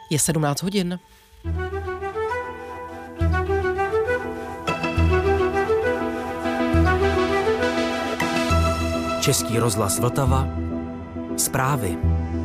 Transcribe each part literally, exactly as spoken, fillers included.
Je sedmnáct hodin. Český rozhlas Vltava. Zprávy.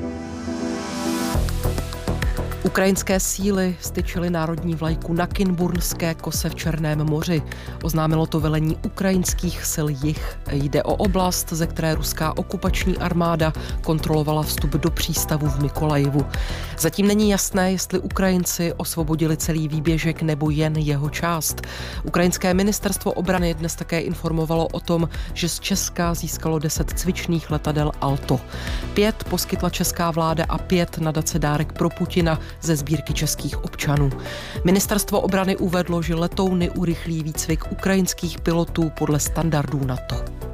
Ukrajinské síly styčily národní vlajku na Kinburnské kose v Černém moři. Oznámilo to velení ukrajinských sil Jih. Jde o oblast, ze které ruská okupační armáda kontrolovala vstup do přístavu v Mykolajivu. Zatím není jasné, jestli Ukrajinci osvobodili celý výběžek nebo jen jeho část. Ukrajinské ministerstvo obrany dnes také informovalo o tom, že z Česka získalo deset cvičných letadel Alto. Pět poskytla česká vláda a pět nadace Dárek pro Putina ze sbírky českých občanů. Ministerstvo obrany uvedlo, že letouny urychlí výcvik ukrajinských pilotů podle standardů NATO.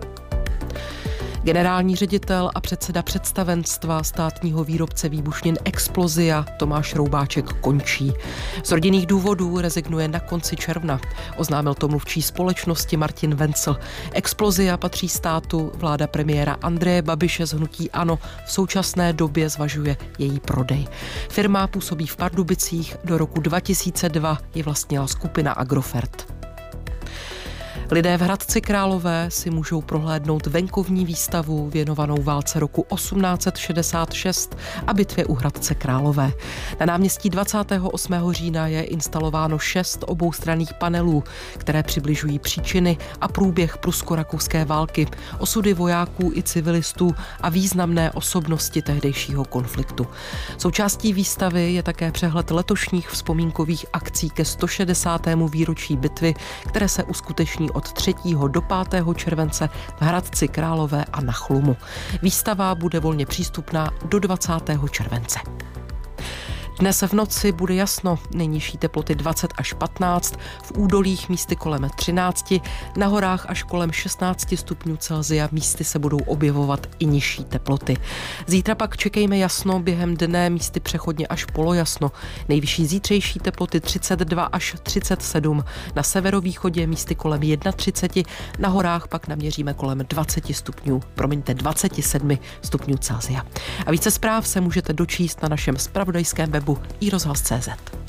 Generální ředitel a předseda představenstva státního výrobce výbušnin Explosia Tomáš Roubáček končí. Z rodinných důvodů rezignuje na konci června. Oznámil to mluvčí společnosti Martin Vencel. Explosia patří státu, vláda premiéra Andreje Babiše z hnutí ANO v současné době zvažuje její prodej. Firma působí v Pardubicích, do roku dva tisíce dva ji vlastnila skupina Agrofert. Lidé v Hradci Králové si můžou prohlédnout venkovní výstavu věnovanou válce roku osmnáct set šedesát šest a bitvě u Hradce Králové. Na náměstí dvacátého osmého října je instalováno šest oboustranných panelů, které přibližují příčiny a průběh prusko-rakouské války, osudy vojáků i civilistů a významné osobnosti tehdejšího konfliktu. Součástí výstavy je také přehled letošních vzpomínkových akcí ke sto šedesátému výročí bitvy, které se uskuteční od třetího do pátého července v Hradci Králové a na Chlumu. Výstava bude volně přístupná do dvacátého července. Dnes v noci bude jasno, nejnižší teploty dvacet až patnáct, v údolích místy kolem třináct, na horách až kolem šestnáct stupňů Celsia, místy se budou objevovat i nižší teploty. Zítra pak čekejme jasno, během dne místy přechodně až polojasno. Nejvyšší zítřejší teploty třicet dva až třicet sedm, na severovýchodě místy kolem třicet jedna, na horách pak naměříme kolem dvacet stupňů, promiňte dvacet sedm stupňů Celsia. A více zpráv se můžete dočíst na našem zpravodajském webu i rozhlas tečka cé zet.